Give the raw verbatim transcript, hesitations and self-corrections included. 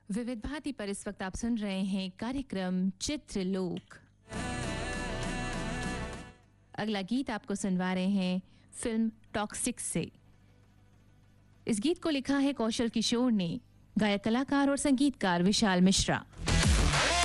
विविध भांति पर इस वक्त आप सुन रहे हैं कार्यक्रम चित्रलोक। अगला गीत आपको सुनवा रहे हैं फिल्म टॉक्सिक से। इस गीत को लिखा है कौशल किशोर ने, गायक कलाकार और संगीतकार विशाल मिश्रा।